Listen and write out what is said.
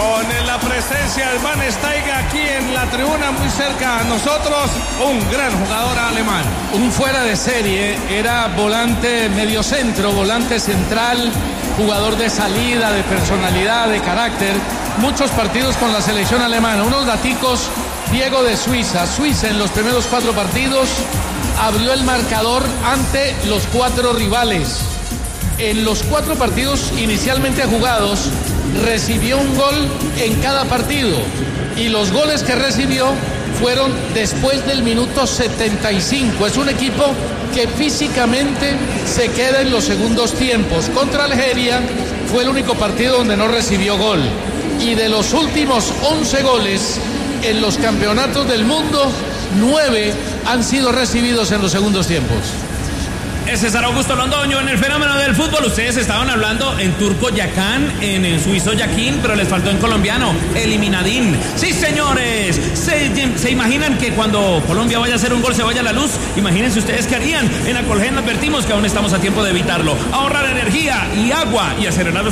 Con la presencia del Van Steiger aquí en la tribuna muy cerca a nosotros, un gran jugador alemán. Un fuera de serie, era volante mediocentro, volante central, jugador de salida, de personalidad, de carácter. Muchos partidos con la selección alemana. Unos daticos, Diego de Suiza. Suiza en los primeros 4 partidos abrió el marcador ante los 4 rivales. En los 4 partidos inicialmente jugados, recibió un gol en cada partido. Y los goles que recibió fueron después del minuto 75. Es un equipo que físicamente se queda en los segundos tiempos. Contra Algeria fue el único partido donde no recibió gol. Y de los últimos 11 goles en los campeonatos del mundo, 9 han sido recibidos en los segundos tiempos. Es César Augusto Londoño en el fenómeno del fútbol. Ustedes estaban hablando en turco Yacán, en suizo Yaquín, pero les faltó en colombiano Eliminadín. Sí, señores, ¿se imaginan que cuando Colombia vaya a hacer un gol se vaya la luz? Imagínense ustedes qué harían. En Acolgen advertimos que aún estamos a tiempo de evitarlo. Ahorrar energía y agua y acelerar los